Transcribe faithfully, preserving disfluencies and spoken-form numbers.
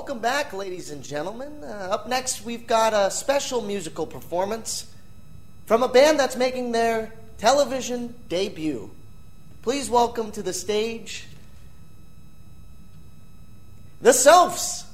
welcome back, ladies and gentlemen. Uh, up next, we've got a special musical performance from a band that's making their television debut. Please welcome to the stage, The Sophs.